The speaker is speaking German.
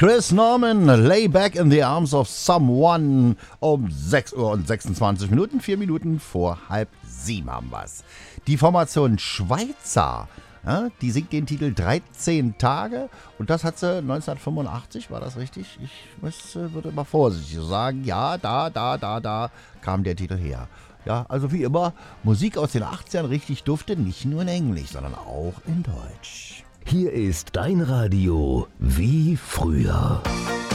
Chris Norman, Lay Back in the Arms of Someone um 6 Uhr und 26 Minuten, 4 Minuten vor 6:30 haben wir's. Die Formation Schweizer, ja, die singt den Titel 13 Tage und das hat sie 1985, war das richtig? Würde mal vorsichtig sagen, ja, da kam der Titel her. Ja, also wie immer, Musik aus den 80ern richtig dufte, nicht nur in Englisch, sondern auch in Deutsch. Hier ist dein Radio wie früher.